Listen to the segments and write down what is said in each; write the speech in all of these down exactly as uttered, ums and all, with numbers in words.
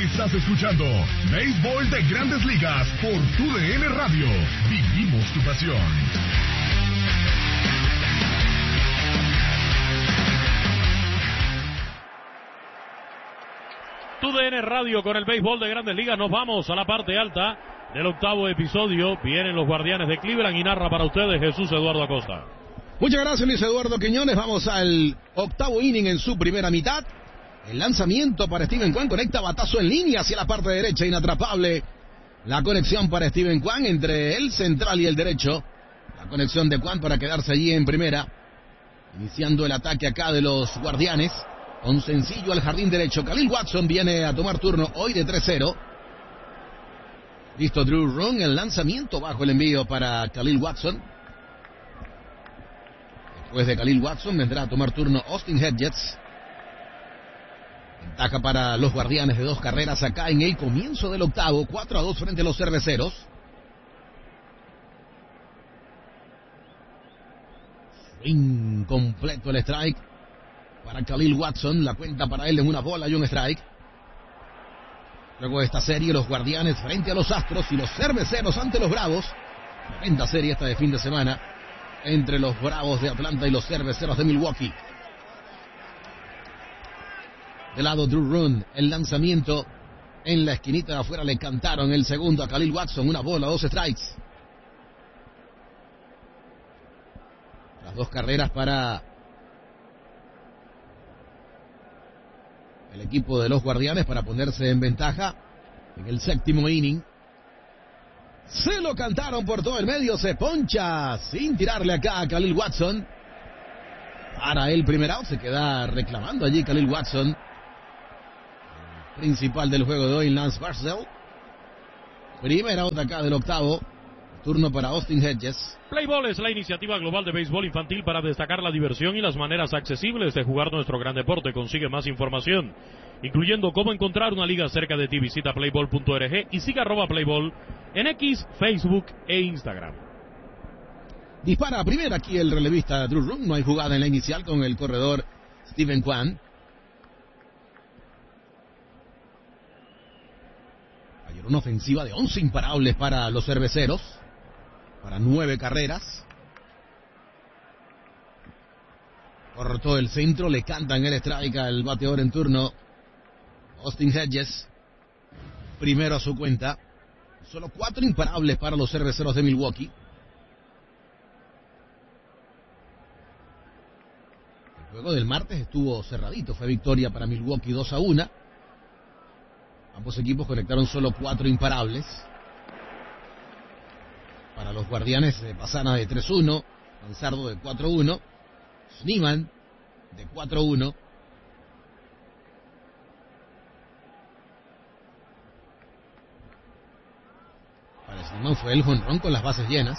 Estás escuchando Béisbol de Grandes Ligas por Tu D N Radio. Vivimos tu pasión. Tu D N Radio con el Béisbol de Grandes Ligas. Nos vamos a la parte alta del octavo episodio. Vienen los Guardianes de Cleveland y narra para ustedes Jesús Eduardo Acosta. Muchas gracias, Luis Eduardo Quiñones. Vamos al octavo inning en su primera mitad. El lanzamiento para Steven Kwan, conecta batazo en línea hacia la parte derecha, inatrapable. La conexión para Steven Kwan entre el central y el derecho. La conexión de Kwan para quedarse allí en primera. Iniciando el ataque acá de los Guardianes. Con sencillo al jardín derecho. Khalil Watson viene a tomar turno hoy de tres cero. Listo Drew Room, el lanzamiento bajo el envío para Khalil Watson. Después de Khalil Watson vendrá a tomar turno Austin Hedges. Ventaja para los Guardianes de dos carreras acá en el comienzo del octavo. cuatro a dos frente a los Cerveceros. Swing completo el strike para Khalil Watson. La cuenta para él en una bola y un strike. Luego de esta serie, los Guardianes frente a los Astros y los Cerveceros ante los Bravos. Tremenda serie esta de fin de semana entre los Bravos de Atlanta y los Cerveceros de Milwaukee. De lado Drew Room, el lanzamiento en la esquinita de afuera, le cantaron el segundo a Khalil Watson, una bola, dos strikes. Las dos carreras para el equipo de los Guardianes para ponerse en ventaja en el séptimo inning. Se lo cantaron por todo el medio, se poncha sin tirarle acá a Khalil Watson. Para el primer out, se queda reclamando allí Khalil Watson. Principal del juego de hoy, Lance Barzell. Primera out acá del octavo. Turno para Austin Hedges. Playball es la iniciativa global de béisbol infantil para destacar la diversión y las maneras accesibles de jugar nuestro gran deporte. Consigue más información, incluyendo cómo encontrar una liga cerca de ti. Visita playball punto org y siga arroba playball en X, Facebook e Instagram. Dispara a primera aquí el relevista Drew Room. No hay jugada en la inicial con el corredor Steven Kwan. Ayer una ofensiva de once imparables para los Cerveceros. Para nueve carreras. Cortó el centro, le cantan el strike al bateador en turno Austin Hedges. Primero a su cuenta. Solo cuatro imparables para los Cerveceros de Milwaukee. El juego del martes estuvo cerradito, fue victoria para Milwaukee dos a uno. Ambos equipos conectaron solo cuatro imparables. Para los Guardianes, eh, Pasana de tres uno, Manzardo de cuatro uno, Schneemann de cuatro uno. Para Schneemann fue el jonrón con las bases llenas.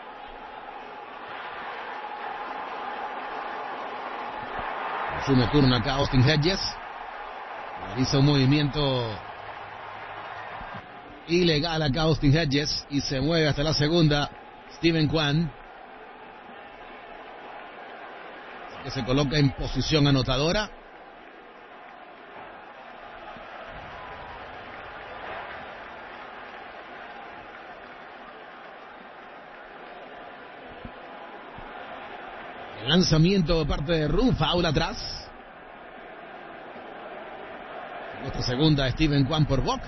Asume turno acá Austin Hedges. Realiza un movimiento ilegal acá Austin Hedges y se mueve hasta la segunda Steven Kwan, que se coloca en posición anotadora. El lanzamiento de parte de Room, foul atrás. Esta segunda Steven Kwan por Bock.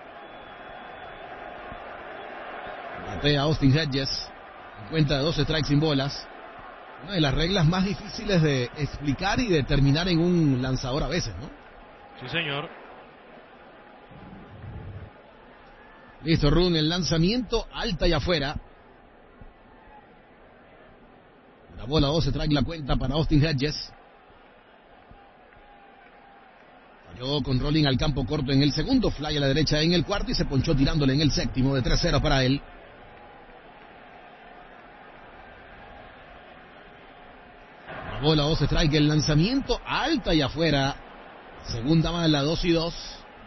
Batea Austin Hedges en cuenta de dos strikes sin bolas. Una de las reglas más difíciles de explicar y determinar en un lanzador a veces, ¿no? Sí, señor. Listo, Run, el lanzamiento alta y afuera. Una bola, dos strikes la cuenta para Austin Hedges. Falló con rolling al campo corto en el segundo, fly a la derecha en el cuarto y se ponchó tirándole en el séptimo de tres cero para él. Bola, dos strike, el lanzamiento alta y afuera. Segunda mala, dos y dos.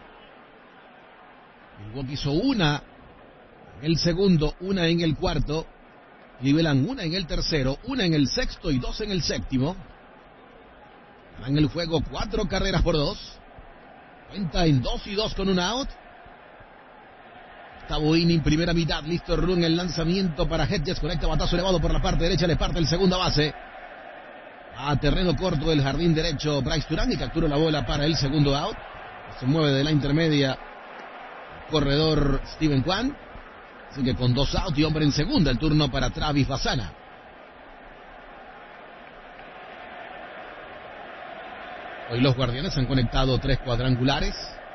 Milwaukee hizo una en el segundo, una en el cuarto. Cleveland una en el tercero, una en el sexto y dos en el séptimo. Ganan el juego cuatro carreras por dos. Cuenta en dos y dos con un out. Octavo inning, primera mitad, listo Run, el lanzamiento para Hedges, conecta batazo elevado por la parte derecha, le parte el segunda base. A terreno corto del jardín derecho Bryce Durán y captura la bola para el segundo out. Se mueve de la intermedia el corredor Steven Kwan. Así que con dos outs y hombre en segunda, el turno para Travis Bassana. Hoy los Guardianes han conectado tres cuadrangulares.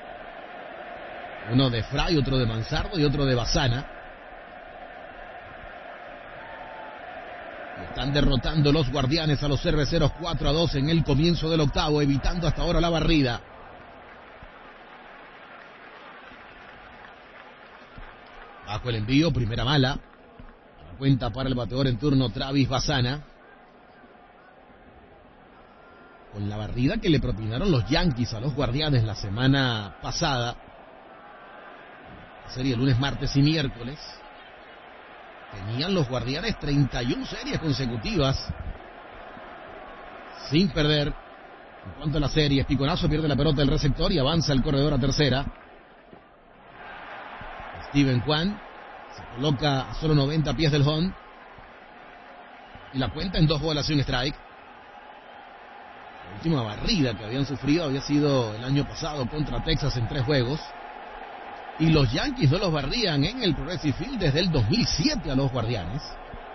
Uno de Fry, otro de Manzardo y otro de Bassana. Están derrotando los Guardianes a los Cerveceros cuatro a dos en el comienzo del octavo, evitando hasta ahora la barrida. Bajo el envío, primera mala. La cuenta para el bateador en turno Travis Bassana. Con la barrida que le propinaron los Yankees a los Guardianes la semana pasada. La serie lunes, martes y miércoles. Tenían los Guardianes treinta y una series consecutivas sin perder. En cuanto a la serie, Piconazo pierde la pelota del receptor y avanza el corredor a tercera. Steven Kwan se coloca a solo noventa pies del home y la cuenta en dos bolas y un strike. La última barrida que habían sufrido había sido el año pasado contra Texas en tres juegos. Y los Yankees no los barrían en el Progressive Field desde el dos mil siete a los Guardianes.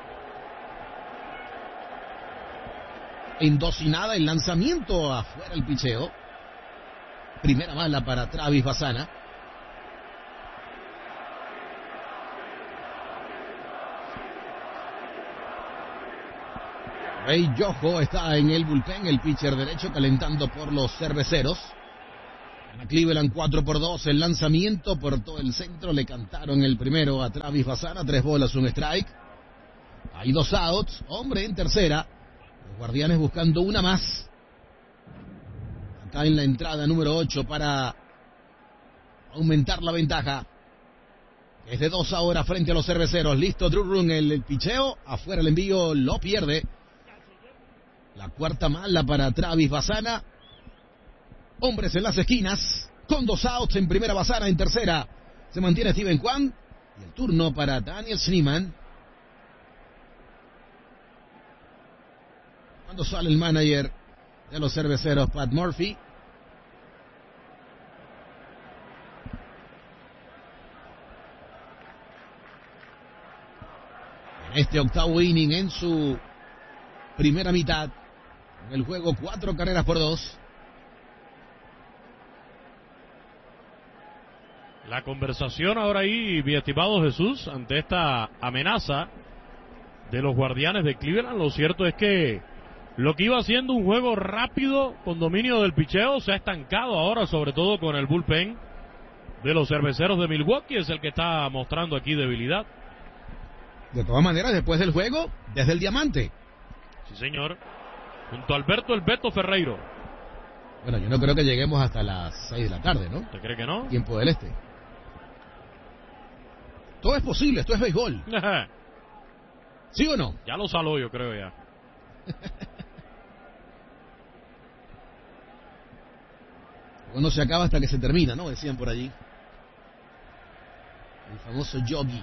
En dos y nada el lanzamiento, afuera el picheo. Primera mala para Travis Bassana. Ray Yojo está en el bullpen, el pitcher derecho calentando por los Cerveceros. A Cleveland cuatro por dos, el lanzamiento por todo el centro, le cantaron el primero a Travis Bassana, tres bolas, un strike. Hay dos outs, hombre en tercera, los Guardianes buscando una más. Acá en la entrada número ocho para aumentar la ventaja. Es de dos ahora frente a los Cerveceros, listo Drew Run, el, el picheo, afuera el envío, lo pierde. La cuarta mala para Travis Bassana. Hombres en las esquinas, con dos outs en primera, Bassana en tercera. Se mantiene Steven Kwan y el turno para Daniel Schneemann. Cuando sale el manager de los Cerveceros, Pat Murphy. En este octavo inning, en su primera mitad, en el juego cuatro carreras por dos. La conversación ahora ahí, mi estimado Jesús, ante esta amenaza de los Guardianes de Cleveland, lo cierto es que lo que iba siendo un juego rápido con dominio del picheo se ha estancado ahora, sobre todo con el bullpen de los Cerveceros de Milwaukee, es el que está mostrando aquí debilidad. De todas maneras, después del juego, desde el diamante. Sí, señor. Junto a Alberto El Beto Ferreiro. Bueno, yo no creo que lleguemos hasta las seis de la tarde, ¿no? ¿Usted cree que no? Tiempo del este. Todo es posible, esto es béisbol. ¿Sí o no? Ya lo saló, yo creo ya. No se acaba hasta que se termina, ¿no? Decían por allí. El famoso yogi.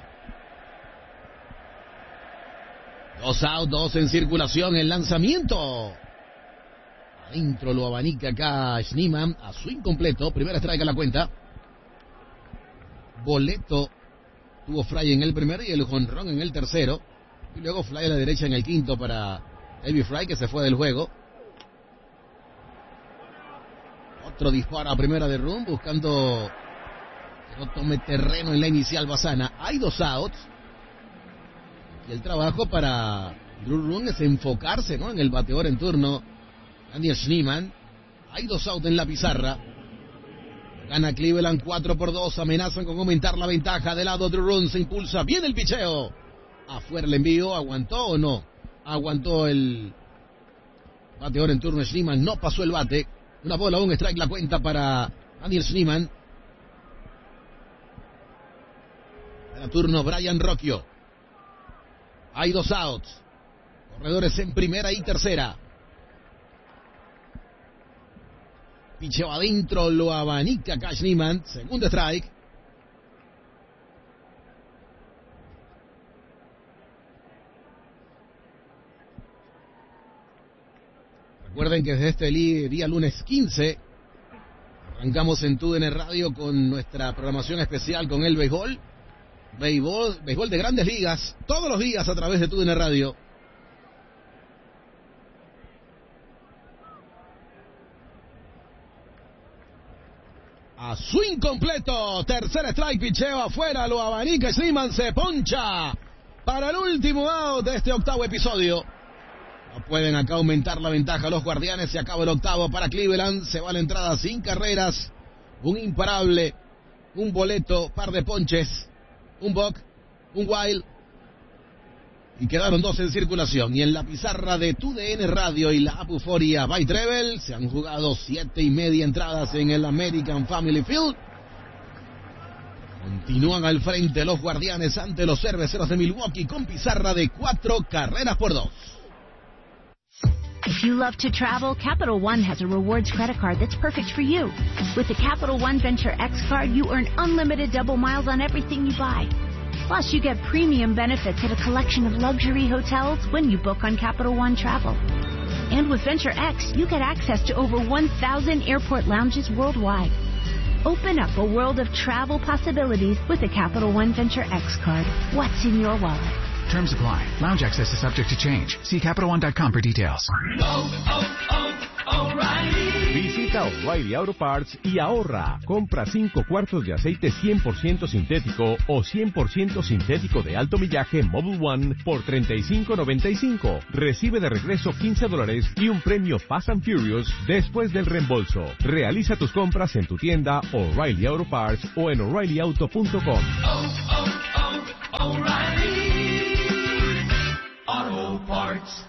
Dos out, dos en circulación, el lanzamiento. Adentro lo abanica acá Schneemann a su incompleto. Primera strike a la cuenta. Boleto tuvo fly en el primero y el jonrón en el tercero. Y luego fly a la derecha en el quinto para David Fry, que se fue del juego. Otro disparo a primera de Run, buscando que no tome terreno en la inicial Bassana. Hay dos outs. Y el trabajo para Drew Run es enfocarse, ¿no?, en el bateador en turno, Daniel Schneemann. Hay dos outs en la pizarra. Gana Cleveland cuatro por dos. Amenazan con aumentar la ventaja. De lado Drew Run se impulsa. Viene el picheo. Afuera el envío. ¿Aguantó o no? Aguantó el bateador en turno Schneemann. No pasó el bate. Una bola, un strike la cuenta para Daniel Schneemann. En turno Brian Rocchio. Hay dos outs. Corredores en primera y tercera. Picheo adentro, lo abanica Cash Niemann. Segundo strike. Recuerden que desde este día lunes quince arrancamos en T U D N Radio con nuestra programación especial con el béisbol. Béisbol, béisbol de Grandes Ligas, todos los días a través de T U D N Radio. A swing completo, tercer strike, picheo afuera, lo abanica Sliman, se poncha para el último out de este octavo episodio. No pueden acá aumentar la ventaja los Guardianes, se acaba el octavo para Cleveland, se va la entrada sin carreras, un imparable, un boleto, par de ponches, un buck, un wild, y quedaron dos en circulación. Y en la pizarra de T U D N Radio y la Apuforia by Treble se han jugado siete y media entradas en el American Family Field. Continúan al frente los Guardianes ante los Cerveceros de Milwaukee con pizarra de cuatro carreras por dos. If you love to travel, Capital One has a rewards credit card that's perfect for you. With the Capital One Venture X card, you earn unlimited double miles on everything you buy. Plus, you get premium benefits at a collection of luxury hotels when you book on Capital One Travel. And with Venture X, you get access to over one thousand airport lounges worldwide. Open up a world of travel possibilities with the Capital One Venture X card. What's in your wallet? Terms apply. Lounge access is subject to change. See Capital One dot com for details. Oh, oh, oh, O'Reilly. Visita O'Reilly Auto Parts y ahorra. Compra cinco cuartos de aceite cien por ciento sintético o cien por ciento sintético de alto millaje Mobil One por treinta y cinco noventa y cinco. Recibe de regreso quince dólares y un premio Fast and Furious después del reembolso. Realiza tus compras en tu tienda O'Reilly Auto Parts o en O'Reilly Auto punto com. Oh, oh, oh, O'Reilly Auto Parts.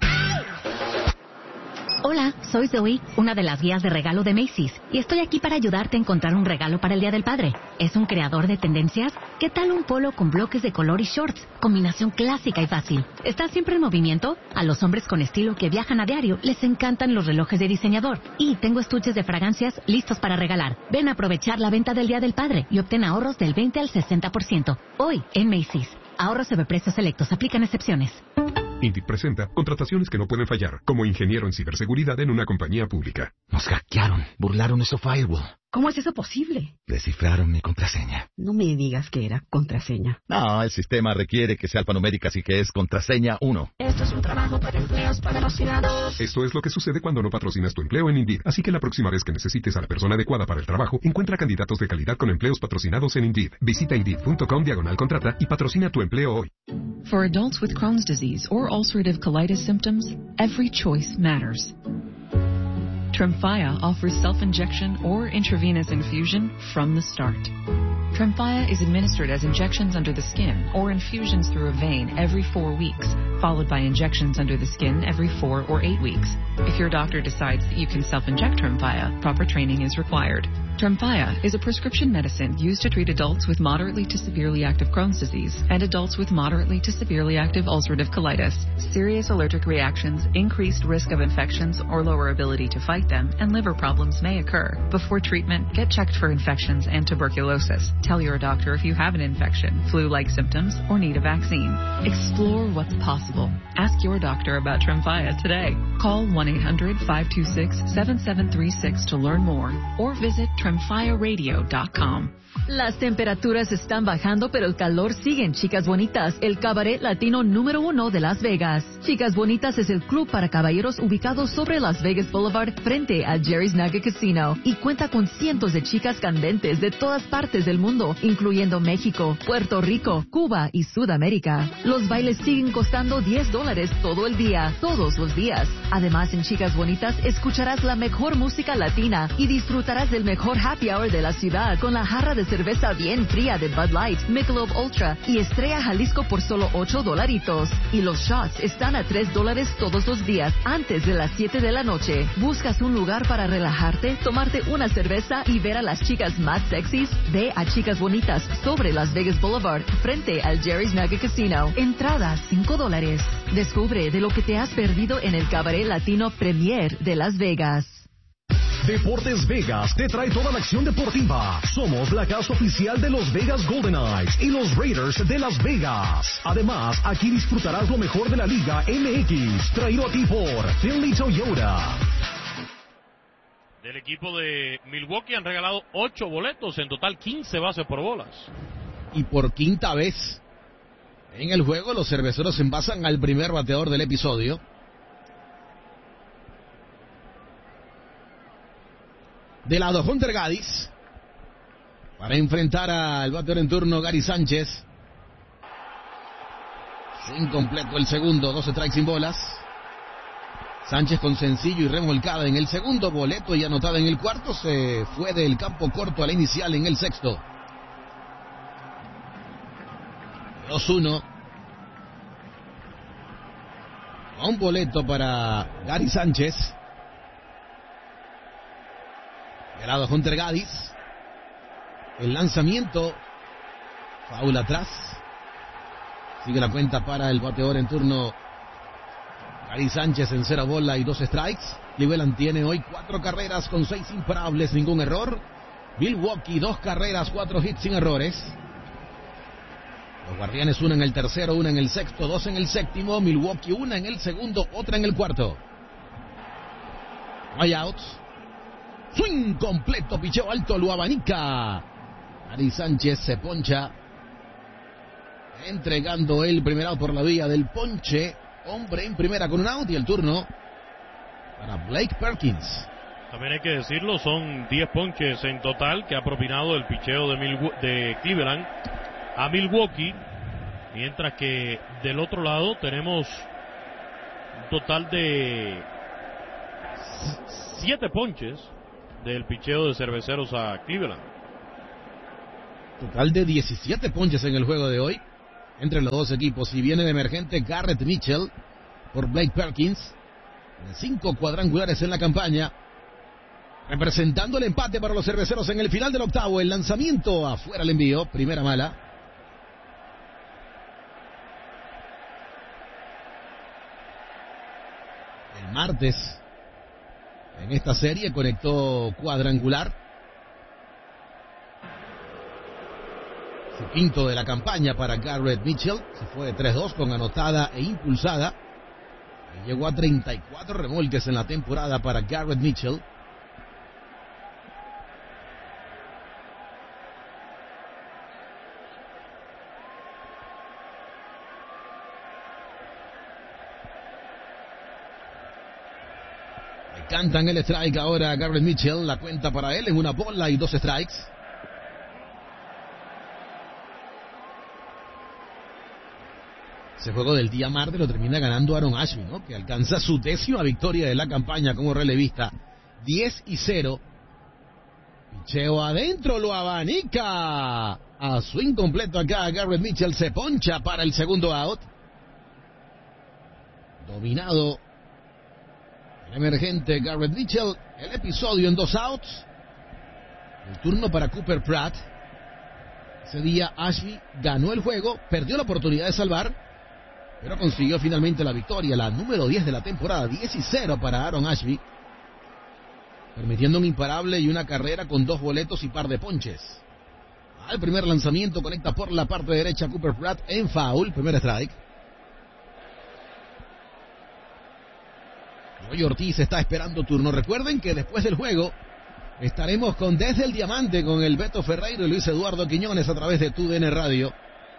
Hola, soy Zoe, una de las guías de regalo de Macy's, y estoy aquí para ayudarte a encontrar un regalo para el Día del Padre. ¿Es un creador de tendencias? ¿Qué tal un polo con bloques de color y shorts? Combinación clásica y fácil. ¿Estás siempre en movimiento? A los hombres con estilo que viajan a diario les encantan los relojes de diseñador. Y tengo estuches de fragancias listos para regalar. Ven a aprovechar la venta del Día del Padre y obtén ahorros del veinte al sesenta por ciento. Hoy, en Macy's. Ahorros sobre precios selectos. Aplican excepciones. Indeed presenta contrataciones que no pueden fallar, como ingeniero en ciberseguridad en una compañía pública. Nos hackearon, burlaron nuestro firewall. ¿Cómo es eso posible? Descifraron mi contraseña. No me digas que era contraseña. No, el sistema requiere que sea alfanumérica, así que es contraseña uno. Esto es un trabajo para empleos patrocinados. Esto es lo que sucede cuando no patrocinas tu empleo en Indeed. Así que la próxima vez que necesites a la persona adecuada para el trabajo, encuentra candidatos de calidad con empleos patrocinados en Indeed. Visita Indeed punto com diagonal contrata y patrocina tu empleo hoy. For adults with Crohn's disease or ulcerative colitis symptoms, every choice matters. Tremfya offers self-injection or intravenous infusion from the start. Tremfya is administered as injections under the skin or infusions through a vein every four weeks, followed by injections under the skin every four or eight weeks. If your doctor decides that you can self-inject Tremfya, proper training is required. Tremfya is a prescription medicine used to treat adults with moderately to severely active Crohn's disease and adults with moderately to severely active ulcerative colitis. Serious allergic reactions, increased risk of infections or lower ability to fight them, and liver problems may occur. Before treatment, get checked for infections and tuberculosis. Tell your doctor if you have an infection, flu-like symptoms, or need a vaccine. Explore what's possible. Ask your doctor about Tremfya today. Call one eight hundred five two six seven seven three six to learn more or visit tremfya radio dot com. Las temperaturas están bajando, pero el calor sigue en Chicas Bonitas, el cabaret latino número uno de Las Vegas. Chicas Bonitas es el club para caballeros ubicado sobre Las Vegas Boulevard frente a Jerry's Nugget Casino y cuenta con cientos de chicas candentes de todas partes del mundo, incluyendo México, Puerto Rico, Cuba y Sudamérica. Los bailes siguen costando diez dólares todo el día, todos los días. Además, en Chicas Bonitas escucharás la mejor música latina y disfrutarás del mejor happy hour de la ciudad con la jarra de cerveza bien fría de Bud Light, Michelob Ultra y Estrella Jalisco por solo ocho dolaritos. Y los shots están a tres dólares todos los días antes de las siete de la noche. ¿Buscas un lugar para relajarte, tomarte una cerveza y ver a las chicas más sexys? Ve a Chicas Bonitas sobre Las Vegas Boulevard frente al Jerry's Nugget Casino. Entradas cinco dólares. Descubre de lo que te has perdido en el cabaret latino Premier de Las Vegas. Deportes Vegas te trae toda la acción deportiva. Somos la casa oficial de los Vegas Golden Knights y los Raiders de Las Vegas. Además, aquí disfrutarás lo mejor de la Liga M X, traído a ti por Finley Toyota. Del equipo de Milwaukee han regalado ocho boletos, en total quince bases por bolas. Y por quinta vez en el juego, los cerveceros envasan al primer bateador del episodio. De lado, Hunter Gaddis para enfrentar al bateador en turno, Gary Sánchez. Incompleto el segundo, dos strikes sin bolas. Sánchez con sencillo y remolcada en el segundo, boleto y anotada en el cuarto. Se fue del campo corto a la inicial en el sexto. dos uno. Un boleto para Gary Sánchez. De lado Hunter Gaddis. El lanzamiento. Foul atrás. Sigue la cuenta para el bateador en turno, Gary Sánchez, en cero bola y dos strikes. Cleveland tiene hoy cuatro carreras con seis imparables, ningún error. Milwaukee, dos carreras, cuatro hits sin errores. Los Guardianes, una en el tercero, una en el sexto, dos en el séptimo. Milwaukee, una en el segundo, otra en el cuarto. No hay outs. Swing completo, picheo alto, lo abanica. Gary Sánchez se poncha, entregando el primer out por la vía del ponche. Hombre en primera con un out y el turno para Blake Perkins. También hay que decirlo, son diez ponches en total que ha propinado el picheo de, Milwa- de Cleveland a Milwaukee, mientras que del otro lado tenemos un total de siete ponches del picheo de Cerveceros a Cleveland. Total de diecisiete ponches en el juego de hoy entre los dos equipos, y viene de emergente Garrett Mitchell por Blake Perkins, cinco cuadrangulares en la campaña, representando el empate para los Cerveceros en el final del octavo. El lanzamiento afuera, el envío, primera mala. El martes en esta serie conectó cuadrangular, su quinto de la campaña para Garrett Mitchell. Se fue de tres dos con anotada e impulsada. Y llegó a treinta y cuatro remolques en la temporada para Garrett Mitchell. Le cantan el strike ahora a Garrett Mitchell. La cuenta para él en una bola y dos strikes. Ese juego del día martes lo termina ganando Aaron Ashby, ¿no? Que alcanza su décima victoria de la campaña como relevista. diez y cero. Picheo adentro, lo abanica. A swing completo acá, Garrett Mitchell se poncha para el segundo out. Dominado el emergente Garrett Mitchell. El episodio en dos outs. El turno para Cooper Pratt. Ese día Ashby ganó el juego, perdió la oportunidad de salvar, pero consiguió finalmente la victoria, la número diez de la temporada. Diez y cero para Aaron Ashby, permitiendo un imparable y una carrera con dos boletos y par de ponches. Al primer lanzamiento conecta por la parte derecha Cooper Pratt en foul, primer strike. Joey Ortiz está esperando turno. Recuerden que después del juego estaremos con Desde el Diamante con el Beto Ferreiro y Luis Eduardo Quiñones a través de Tu D N Radio.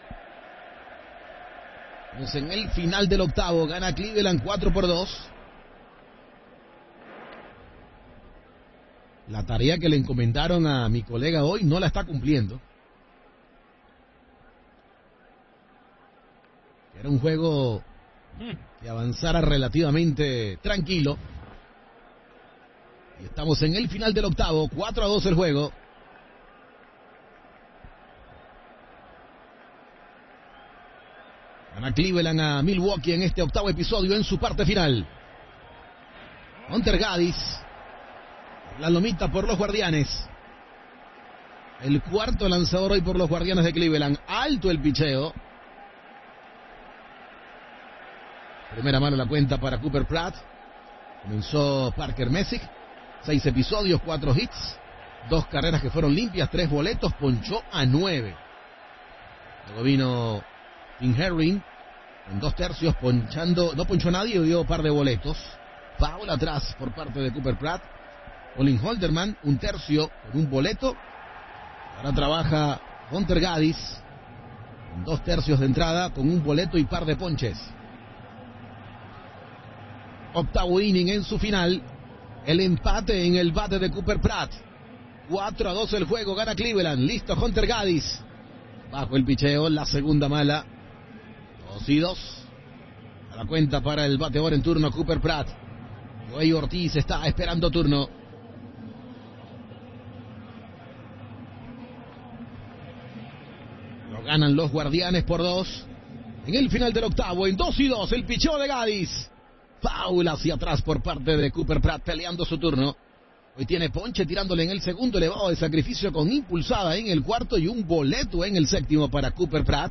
Pues en el final del octavo gana Cleveland cuatro por dos. La tarea que le encomendaron a mi colega hoy no la está cumpliendo. Era un juego que avanzara relativamente tranquilo. Y estamos en el final del octavo, cuatro a dos el juego. Gana Cleveland a Milwaukee en este octavo episodio en su parte final. Hunter Gaddis, la lomita por los Guardianes. El cuarto lanzador hoy por los Guardianes de Cleveland. Alto el picheo. Primera mano la cuenta para Cooper Pratt. Comenzó Parker Messick. Seis episodios, cuatro hits, dos carreras que fueron limpias, tres boletos, ponchó a nueve. Luego vino Tim Herring en dos tercios, ponchando, no ponchó a nadie y dio un par de boletos. Foul atrás por parte de Cooper Pratt. Colin Holderman, un tercio con un boleto. Ahora trabaja Hunter Gaddis en dos tercios de entrada con un boleto y par de ponches. Octavo inning en su final. El empate en el bate de Cooper Pratt. cuatro a dos el juego, gana Cleveland. Listo Hunter Gaddis. Bajo el picheo, la segunda mala. dos y dos. A la cuenta para el bateador en turno, Cooper Pratt. Joey Ortiz está esperando turno. Lo ganan los Guardianes por dos. En el final del octavo, en dos y dos, el picheo de Gaddis. Foul hacia atrás por parte de Cooper Pratt, peleando su turno. Hoy tiene ponche tirándole en el segundo, elevado de sacrificio con impulsada en el cuarto y un boleto en el séptimo para Cooper Pratt.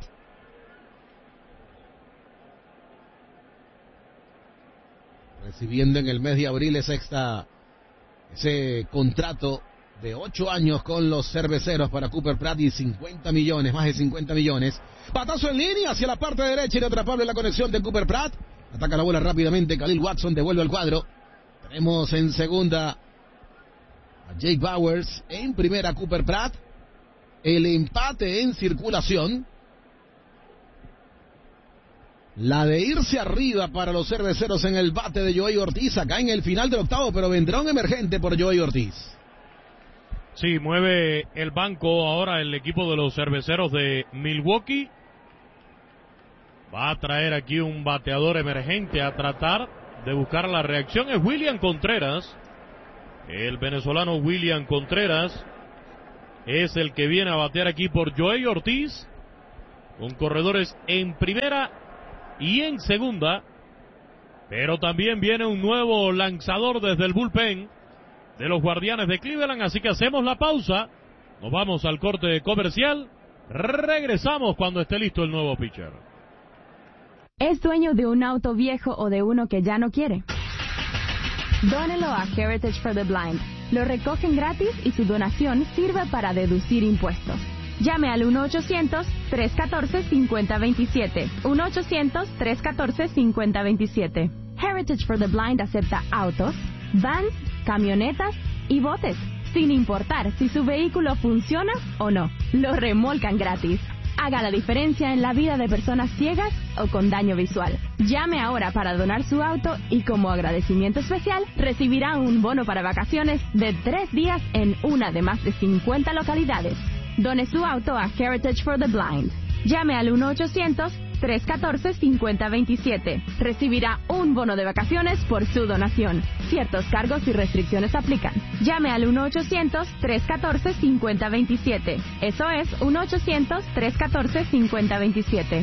Recibiendo en el mes de abril ese, extra, ese contrato de ocho años con los cerveceros para Cooper Pratt y cincuenta millones, más de cincuenta millones. Batazo en línea hacia la parte derecha, inatrapable la conexión de Cooper Pratt. Ataca la bola rápidamente, Khalil Watson devuelve al cuadro. Tenemos en segunda a Jake Bowers, en primera Cooper Pratt. El empate en circulación. La de irse arriba para los cerveceros en el bate de Joey Ortiz, acá en el final del octavo, pero vendrá un emergente por Joey Ortiz. Sí, mueve el banco ahora el equipo de los cerveceros de Milwaukee. Va a traer aquí un bateador emergente a tratar de buscar la reacción. Es William Contreras. El venezolano William Contreras es el que viene a batear aquí por Joey Ortiz, con corredores en primera y en segunda. Pero también viene un nuevo lanzador desde el bullpen de los Guardianes de Cleveland. Así que hacemos la pausa. Nos vamos al corte comercial. Regresamos cuando esté listo el nuevo pitcher. ¿Es dueño de un auto viejo o de uno que ya no quiere? Dónelo a Heritage for the Blind. Lo recogen gratis y su donación sirve para deducir impuestos. Llame al uno ochocientos, tres uno cuatro, cinco cero dos siete. uno ochocientos, tres uno cuatro, cinco cero dos siete. Heritage for the Blind acepta autos, vans, camionetas y botes, sin importar si su vehículo funciona o no. Lo remolcan gratis. Haga la diferencia en la vida de personas ciegas o con daño visual. Llame ahora para donar su auto y como agradecimiento especial recibirá un bono para vacaciones de tres días en una de más de cincuenta localidades. Done su auto a Heritage for the Blind. Llame al uno ochocientos, tres uno cuatro, cinco cero dos siete. Recibirá un bono de vacaciones por su donación. Ciertos cargos y restricciones aplican. Llame al uno ochocientos, tres uno cuatro, cinco cero dos siete. Eso es uno ochocientos, tres uno cuatro, cinco cero dos siete.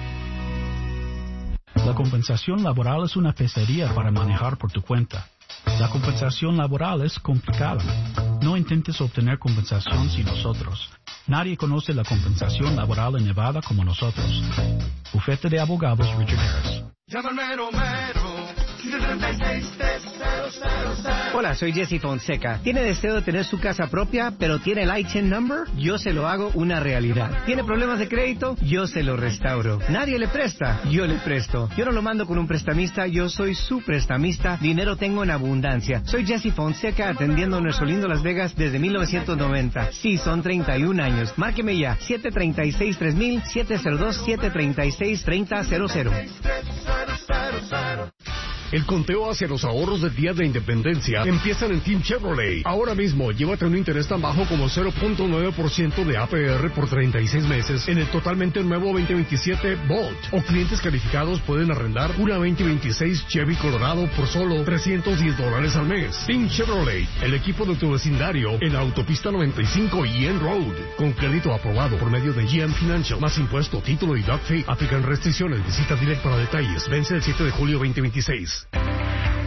La compensación laboral es una pesadilla para manejar por tu cuenta. La compensación laboral es complicada. No intentes obtener compensación sin nosotros. Nadie conoce la compensación laboral en Nevada como nosotros. Bufete de Abogados Richard Harris. Llama al mero mero, treinta y seis, tres cero cero cero. Hola, soy Jesse Fonseca. ¿Tiene deseo de tener su casa propia, pero tiene el I T I N number? Yo se lo hago una realidad. ¿Tiene problemas de crédito? Yo se lo restauro. Nadie le presta, yo le presto. Yo no lo mando con un prestamista, yo soy su prestamista. Dinero tengo en abundancia. Soy Jesse Fonseca, atendiendo nuestro lindo Las Vegas desde mil novecientos noventa. Sí, son treinta y un años. Márqueme ya, siete tres seis, tres mil, siete cero dos, siete tres seis, tres cero cero cero. El conteo hacia los ahorros del Día de Independencia empiezan en Team Chevrolet. Ahora mismo, llévate un interés tan bajo como cero punto nueve por ciento de A P R por treinta y seis meses en el totalmente nuevo veinte veintisiete Bolt. O clientes calificados pueden arrendar una veinte veintiséis Chevy Colorado por solo trescientos diez dólares al mes. Team Chevrolet, el equipo de tu vecindario en la autopista noventa y cinco y N Road. Con crédito aprobado por medio de G M Financial. Más impuesto, título y doc fee. Aplican restricciones. Visita Direct para detalles. Vence el siete de julio veinte veintiséis.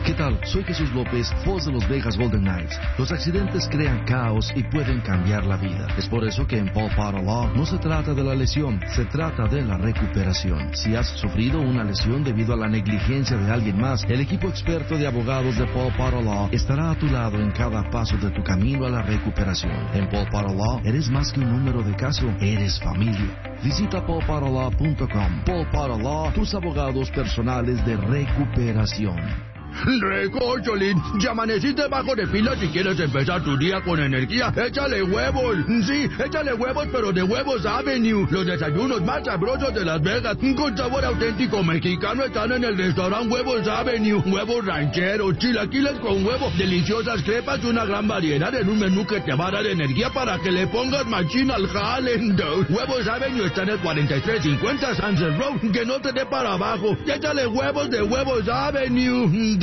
¿Qué tal? Soy Jesús López, voz de los Vegas Golden Knights. Los accidentes crean caos y pueden cambiar la vida. Es por eso que en Paul Potter Law no se trata de la lesión, se trata de la recuperación. Si has sufrido una lesión debido a la negligencia de alguien más, el equipo experto de abogados de Paul Potter Law estará a tu lado en cada paso de tu camino a la recuperación. En Paul Potter Law eres más que un número de caso, eres familia. Visita paul potter law punto com. Paul Potter Law, tus abogados personales de recuperación. Recocholín, ya amaneciste bajo de pila si quieres empezar tu día con energía. Échale huevos, sí, échale huevos, pero de Huevos Avenue. Los desayunos más sabrosos de Las Vegas, con sabor auténtico mexicano, están en el restaurante Huevos Avenue. Huevos rancheros, chilaquiles con huevo, deliciosas crepas y una gran variedad en un menú que te va a dar energía para que le pongas machín al jale. Huevos Avenue está en el cuarenta y tres cincuenta Sunset Road, que no te dé para abajo. Échale huevos de Huevos Avenue.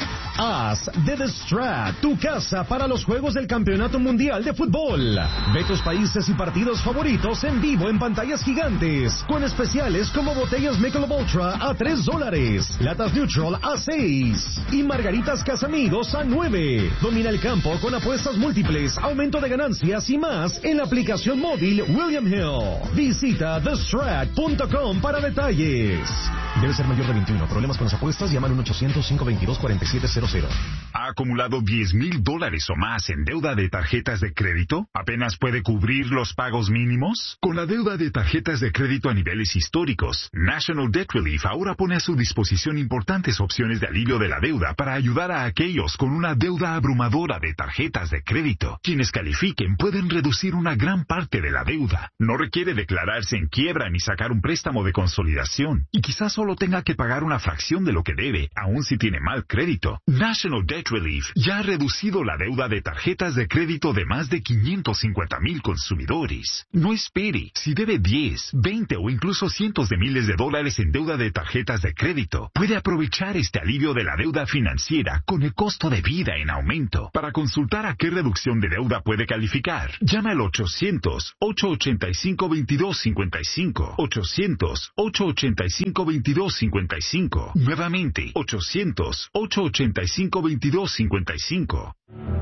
Haz de The Strat tu casa para los Juegos del Campeonato Mundial de Fútbol. Ve tus países y partidos favoritos en vivo en pantallas gigantes, con especiales como botellas Michelob Ultra a tres dólares, latas Neutral a seis y margaritas Casamigos a nueve. Domina el campo con apuestas múltiples, aumento de ganancias y más en la aplicación móvil William Hill. Visita the strat punto com para detalles. Debe ser mayor de veintiuno. Problemas con las apuestas, llaman al ochocientos, cinco veintidós, cuarenta y siete cero cero. ¿Ha acumulado diez mil dólares o más en deuda de tarjetas de crédito? ¿Apenas puede cubrir los pagos mínimos? Con la deuda de tarjetas de crédito a niveles históricos, National Debt Relief ahora pone a su disposición importantes opciones de alivio de la deuda para ayudar a aquellos con una deuda abrumadora de tarjetas de crédito. Quienes califiquen pueden reducir una gran parte de la deuda. No requiere declararse en quiebra ni sacar un préstamo de consolidación. Y quizás solo tenga que pagar una fracción de lo que debe, aun si tiene mal crédito. National Debt Relief ya ha reducido la deuda de tarjetas de crédito de más de quinientos cincuenta mil consumidores. No espere. Si debe diez, veinte o incluso cientos de miles de dólares en deuda de tarjetas de crédito, puede aprovechar este alivio de la deuda financiera con el costo de vida en aumento. Para consultar a qué reducción de deuda puede calificar, llama al ochocientos, ochocientos ochenta y cinco, veintidós cincuenta y cinco. ochocientos, ochocientos ochenta y cinco, veintidós cincuenta y cinco. Nuevamente, ochocientos, ochocientos ochenta y cinco, veintidós cincuenta y cinco.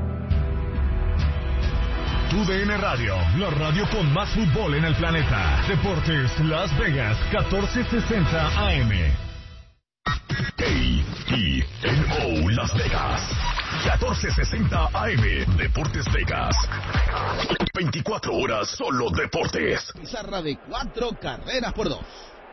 Tu D N Radio, la radio con más fútbol en el planeta. Deportes Las Vegas, catorce sesenta A M. A E N O Las Vegas, catorce sesenta A M. Deportes Vegas. veinticuatro horas solo deportes. Pizarra de cuatro carreras por dos.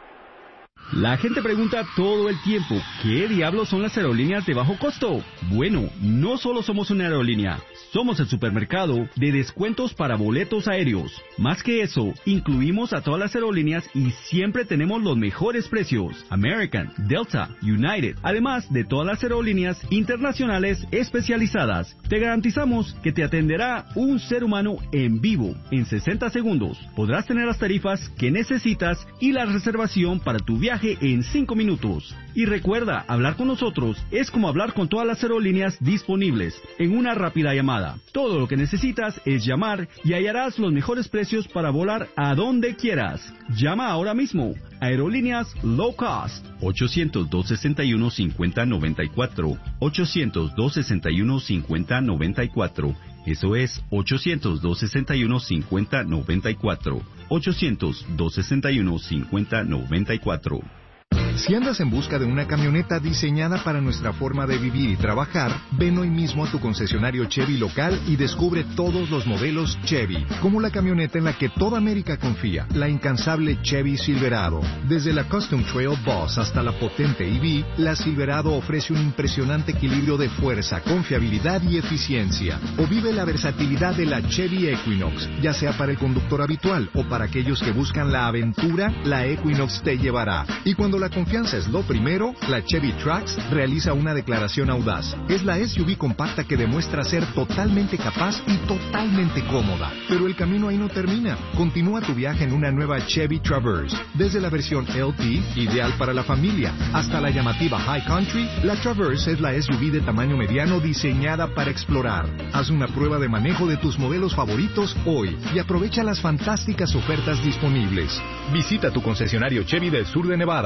La gente pregunta todo el tiempo, ¿qué diablos son las aerolíneas de bajo costo? Bueno, no solo somos una aerolínea, somos el supermercado de descuentos para boletos aéreos. Más que eso, incluimos a todas las aerolíneas y siempre tenemos los mejores precios. American, Delta, United, además de todas las aerolíneas internacionales especializadas. Te garantizamos que te atenderá un ser humano en vivo en sesenta segundos. Podrás tener las tarifas que necesitas y la reservación para tu viaje en cinco minutos. Y recuerda, hablar con nosotros es como hablar con todas las aerolíneas disponibles en una rápida llamada. Todo lo que necesitas es llamar y hallarás los mejores precios para volar a donde quieras. Llama ahora mismo. Aerolíneas Low Cost. ochocientos, dos sesenta y uno, cincuenta noventa y cuatro. ochocientos, dos sesenta y uno, cincuenta noventa y cuatro. Eso es ochocientos, dos sesenta y uno, cincuenta noventa y cuatro. ochocientos, dos sesenta y uno, cincuenta noventa y cuatro. Si andas en busca de una camioneta diseñada para nuestra forma de vivir y trabajar, ven hoy mismo a tu concesionario Chevy local y descubre todos los modelos Chevy, como la camioneta en la que toda América confía, la incansable Chevy Silverado. Desde la Custom Trail Boss hasta la potente E V, la Silverado ofrece un impresionante equilibrio de fuerza, confiabilidad y eficiencia. O vive la versatilidad de la Chevy Equinox, ya sea para el conductor habitual o para aquellos que buscan la aventura, la Equinox te llevará. Y cuando la confianza es lo primero, la Chevy Trax realiza una declaración audaz. Es la S U V compacta que demuestra ser totalmente capaz y totalmente cómoda. Pero el camino ahí no termina. Continúa tu viaje en una nueva Chevy Traverse. Desde la versión L T, ideal para la familia, hasta la llamativa High Country, la Traverse es la S U V de tamaño mediano diseñada para explorar. Haz una prueba de manejo de tus modelos favoritos hoy y aprovecha las fantásticas ofertas disponibles. Visita tu concesionario Chevy del sur de Nevada. Cuando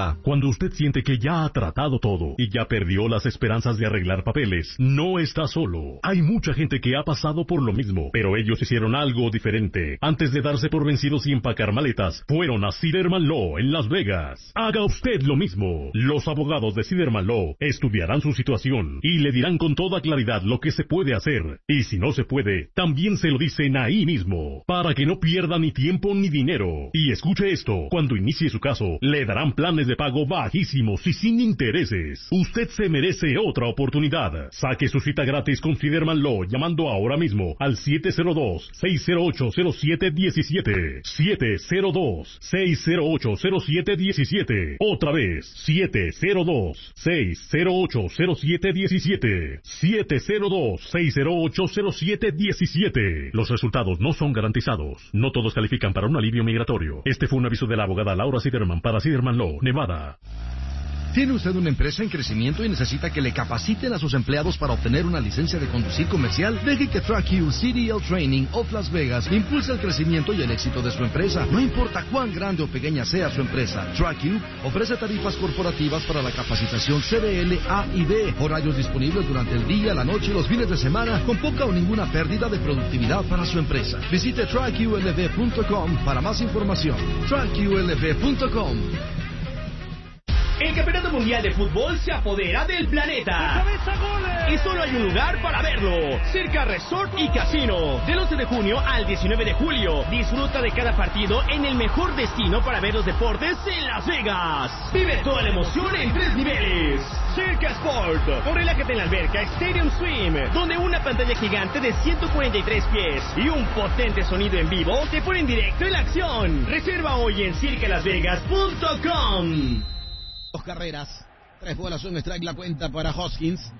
Cuando usted siente que ya ha tratado todo y ya perdió las esperanzas de arreglar papeles, no está solo. Hay mucha gente que ha pasado por lo mismo, pero ellos hicieron algo diferente. Antes de darse por vencidos y empacar maletas, fueron a Siderman Law en Las Vegas. Haga usted lo mismo. Los abogados de Siderman Law estudiarán su situación y le dirán con toda claridad lo que se puede hacer. Y si no se puede, también se lo dicen ahí mismo, para que no pierda ni tiempo ni dinero. Y escuche esto, cuando inicie su caso, le darán planes de pago bajísimos y sin intereses. Usted se merece otra oportunidad. Saque su cita gratis con Siderman Law llamando ahora mismo al siete cero dos, seis cero ocho, cero siete uno siete. siete cero dos, seis cero ocho, cero siete uno siete. Otra vez, siete cero dos, seis cero ocho, cero siete uno siete. siete cero dos, seis cero ocho, cero siete uno siete. Los resultados no son garantizados. No todos califican para un alivio migratorio. Este fue un aviso de la abogada Laura Siderman para Siderman Law, Nevada. ¿Tiene usted una empresa en crecimiento y necesita que le capaciten a sus empleados para obtener una licencia de conducir comercial? Deje que TrackU C D L Training of Las Vegas impulse el crecimiento y el éxito de su empresa. No importa cuán grande o pequeña sea su empresa, TrackU ofrece tarifas corporativas para la capacitación C D L, A y B, horarios disponibles durante el día, la noche y los fines de semana, con poca o ninguna pérdida de productividad para su empresa. Visite track U L V punto com para más información. track U L V punto com. El Campeonato Mundial de Fútbol se apodera del planeta. Y solo hay un lugar para verlo. Circa Resort y Casino. Del once de junio al diecinueve de julio. Disfruta de cada partido en el mejor destino para ver los deportes en Las Vegas. Vive toda la emoción en tres niveles. Circa Sport. O relájate en la alberca Stadium Swim, donde una pantalla gigante de ciento cuarenta y tres pies y un potente sonido en vivo te pone en directo en la acción. Reserva hoy en circa las vegas punto com. Dos carreras, tres bolas, un strike, la cuenta para Hoskins.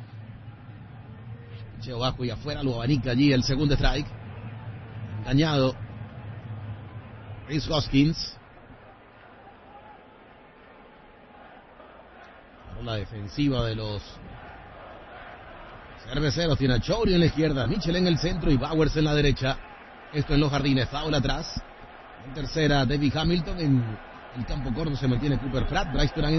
Cheo bajo y afuera, lo abanica allí el segundo strike. Engañado Chris Hoskins. La defensiva de los cerveceros tiene a Choury en la izquierda, Mitchell en el centro y Bowers en la derecha. Esto en los jardines, foul atrás. En tercera, David Hamilton. En el campo corto se mantiene Cooper Pratt, Bryce Turán en